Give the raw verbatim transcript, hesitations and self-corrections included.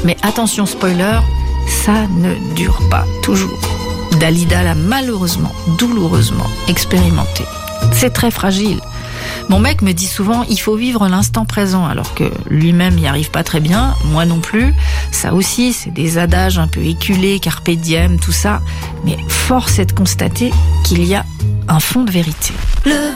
Mais attention spoiler, ça ne dure pas toujours. Dalida l'a malheureusement, douloureusement expérimenté. C'est très fragile. Mon mec me dit souvent, il faut vivre l'instant présent, alors que lui-même n'y arrive pas très bien, moi non plus. Ça aussi, c'est des adages un peu éculés, carpe diem, tout ça. Mais force est de constater qu'il y a un fond de vérité. Le